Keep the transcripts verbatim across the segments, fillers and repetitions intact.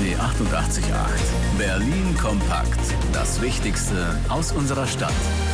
B achtundachtzig Komma acht. Berlin kompakt. Das Wichtigste aus unserer Stadt.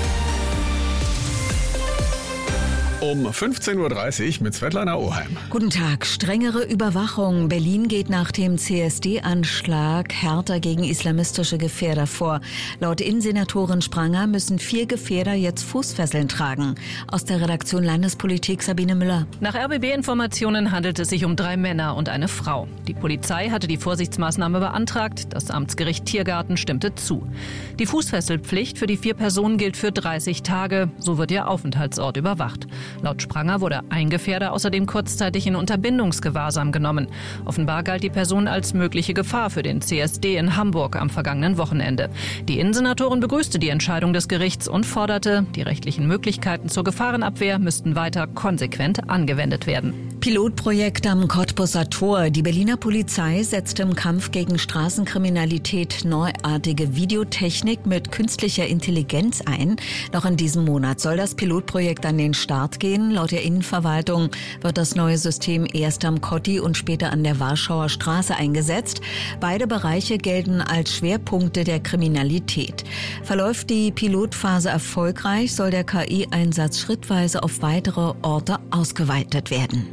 Um fünfzehn Uhr dreißig mit Svetlana Oheim. Guten Tag. Strengere Überwachung. Berlin geht nach dem C S D-Anschlag härter gegen islamistische Gefährder vor. Laut Innensenatorin Spranger müssen vier Gefährder jetzt Fußfesseln tragen. Aus der Redaktion Landespolitik Sabine Müller. Nach R B B-Informationen handelt es sich um drei Männer und eine Frau. Die Polizei hatte die Vorsichtsmaßnahme beantragt. Das Amtsgericht Tiergarten stimmte zu. Die Fußfesselpflicht für die vier Personen gilt für dreißig Tage. So wird ihr Aufenthaltsort überwacht. Laut Spranger wurde ein Gefährder außerdem kurzzeitig in Unterbindungsgewahrsam genommen. Offenbar galt die Person als mögliche Gefahr für den C S D in Hamburg am vergangenen Wochenende. Die Innensenatorin begrüßte die Entscheidung des Gerichts und forderte, die rechtlichen Möglichkeiten zur Gefahrenabwehr müssten weiter konsequent angewendet werden. Pilotprojekt am Cottbuser Tor. Die Berliner Polizei setzt im Kampf gegen Straßenkriminalität neuartige Videotechnik mit künstlicher Intelligenz ein. Noch in diesem Monat soll das Pilotprojekt an den Start gehen. Laut der Innenverwaltung wird das neue System erst am Kotti und später an der Warschauer Straße eingesetzt. Beide Bereiche gelten als Schwerpunkte der Kriminalität. Verläuft die Pilotphase erfolgreich, soll der K I-Einsatz schrittweise auf weitere Orte ausgeweitet werden.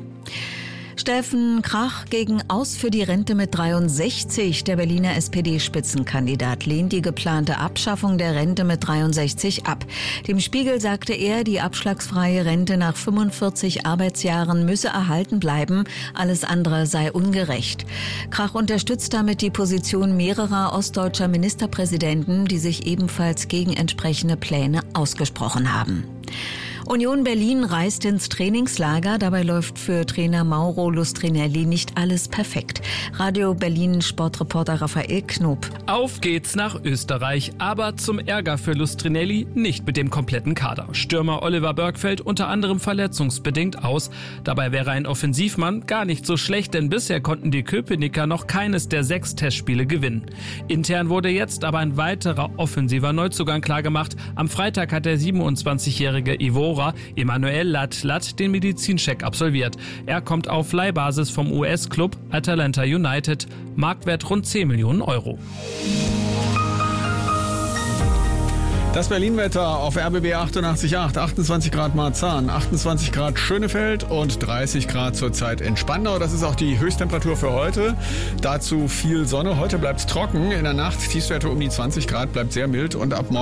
Steffen Krach gegen Aus für die Rente mit dreiundsechzig. Der Berliner S P D-Spitzenkandidat lehnt die geplante Abschaffung der Rente mit dreiundsechzig ab. Dem Spiegel sagte er, die abschlagsfreie Rente nach fünfundvierzig Arbeitsjahren müsse erhalten bleiben. Alles andere sei ungerecht. Krach unterstützt damit die Position mehrerer ostdeutscher Ministerpräsidenten, die sich ebenfalls gegen entsprechende Pläne ausgesprochen haben. Union Berlin reist ins Trainingslager. Dabei läuft für Trainer Mauro Lustrinelli nicht alles perfekt. Radio Berlin Sportreporter Raphael Knob. Auf geht's nach Österreich, aber zum Ärger für Lustrinelli nicht mit dem kompletten Kader. Stürmer Oliver Burke fällt unter anderem verletzungsbedingt aus. Dabei wäre ein Offensivmann gar nicht so schlecht, denn bisher konnten die Köpenicker noch keines der sechs Testspiele gewinnen. Intern wurde jetzt aber ein weiterer offensiver Neuzugang klargemacht. Am Freitag hat der siebenundzwanzigjährige Ivo Emmanuel Latlat den Medizincheck absolviert. Er kommt auf Leihbasis vom U S-Club Atalanta United. Marktwert rund zehn Millionen Euro. Das Berlin-Wetter auf R B B achtundachtzig Komma acht. achtundzwanzig Grad Marzahn, achtundzwanzig Grad Schönefeld und dreißig Grad zurzeit in Spandau. Das ist auch die Höchsttemperatur für heute. Dazu viel Sonne. Heute bleibt es trocken. In der Nacht Tiefstwerte um die zwanzig Grad, bleibt sehr mild und ab morgen